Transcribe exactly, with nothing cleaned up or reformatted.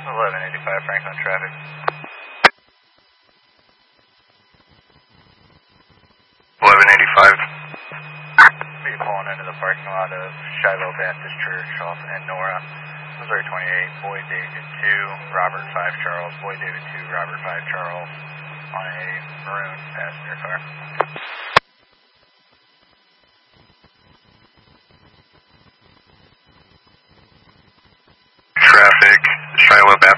eleven eighty-five Franklin traffic. eleven eighty-five. Be pulling into the parking lot of Shiloh Baptist Church off in Nora. Missouri twenty-eight, Boyd David two, Robert five Charles, Boyd David two, Robert five Charles, on a maroon passenger car. Traffic, Shiloh Baptist